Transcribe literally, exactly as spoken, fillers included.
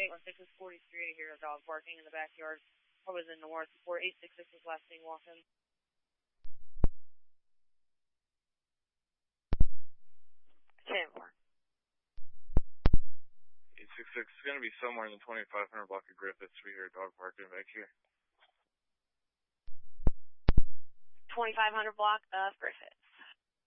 eight one six is forty-three. I hear a dog barking in the backyard. I was in north. four eight six six was last thing walking. ten four. eight six six is going to be somewhere in the twenty-five hundred block of Griffiths. We hear a dog barking back here. twenty-five hundred block of Griffith.